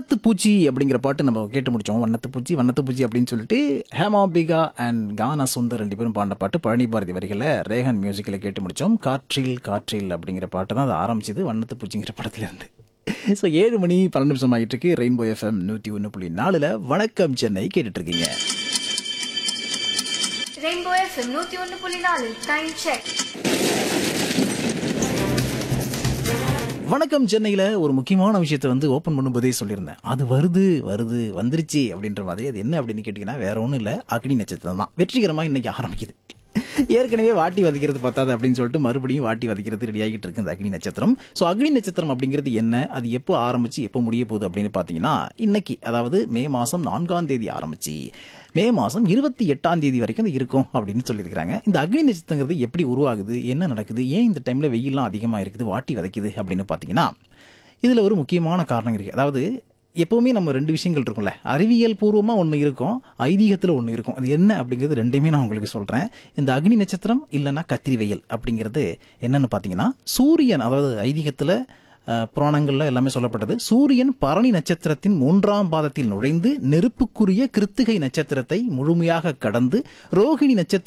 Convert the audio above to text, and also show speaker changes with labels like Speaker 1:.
Speaker 1: வண்ணத்து பூச்சி அப்படிங்கிற பாட்டு நம்ம கேட்டு முடிச்சோம். வண்ணத்து பூச்சி அப்படின்னு சொல்லிட்டு ஹேமாபிகா அண்ட் கானா சுந்தர் 2 பேரும் பாடின பாட்டு பழனி பாரதி வரிகளை ரேஹன் மியூசிக்கில் கேட்டு முடிச்சோம். காற்றில் காற்றில் அப்படிங்கிற பாட்டு தான் அது ஆரம்பிச்சது வண்ணத்து பூச்சிங்கிற படத்துல இருந்து. ஸோ 7 மணி 12 நிமிஷம் ஆகிட்டு இருக்கு. ரெயின்போ எஃப்எம் 101.4 வணக்கம் சென்னை கேட்டுட்டு இருக்கீங்க.
Speaker 2: Rainbow FM 101.4 time check.
Speaker 1: வணக்கம் சென்னையில் ஒரு முக்கியமான விஷயத்தை வந்து ஓப்பன் பண்ணும்போதே சொல்லியிருந்தேன். அது வந்துருச்சு அப்படின்ற மாதிரி. அது என்ன அப்படின்னு கேட்டிங்கன்னா வேற ஒன்றும் இல்லை, அக்னி நட்சத்திரம் தான் வெற்றிகரமாக இன்னைக்கு ஆரம்பிக்குது. ஏற்கனவே வாட்டி வதைக்கிறது பத்தாது அப்படின்னு சொல்லிட்டு மறுபடியும் வாட்டி வதைக்கிறது ரெடி ஆகிட்டு இருக்கு இந்த அக்னி நட்சத்திரம். ஸோ அக்னி நட்சத்திரம் அப்படிங்கிறது என்ன, அது எப்போ ஆரம்பிச்சு எப்போ முடிய போகுது அப்படின்னு பார்த்தீங்கன்னா இன்னைக்கு, அதாவது மே மாதம் 4ஆம் தேதி ஆரம்பிச்சு மே மாதம் 28ஆம் தேதி வரைக்கும் அது இருக்கும் அப்படின்னு சொல்லியிருக்கிறாங்க. இந்த அக்னி நட்சத்திரங்கிறது எப்படி உருவாகுது, என்ன நடக்குது, ஏன் இந்த டைமில் வெயிலாம் அதிகமாக இருக்குது, வாட்டி வதைக்குது அப்படின்னு பார்த்தீங்கன்னா இதில் ஒரு முக்கியமான காரணம் இருக்குது. அதாவது எப்போவுமே நம்ம 2 விஷயங்கள் இருக்கும்ல, அறிவியல் பூர்வமாக ஒன்று இருக்கும், ஐதீகத்தில் ஒன்று இருக்கும். அது என்ன அப்படிங்கிறது ரெண்டையுமே நான் உங்களுக்கு சொல்கிறேன். இந்த அக்னி நட்சத்திரம் இல்லைன்னா கத்திரி வெயில் அப்படிங்கிறது என்னன்னு பார்த்தீங்கன்னா சூரியன், அதாவது ஐதீகத்தில் புராணங்கள்ல எல்லாமே சொல்லப்பட்டது, சூரியன் பரணி நட்சத்திரத்தின் 3ஆம் பாதத்தில் நுழைந்து நெருப்புக்குரிய கிருத்திகை நட்சத்திரத்தை முழுமையாக கடந்து ரோகிணி நட்சத்திர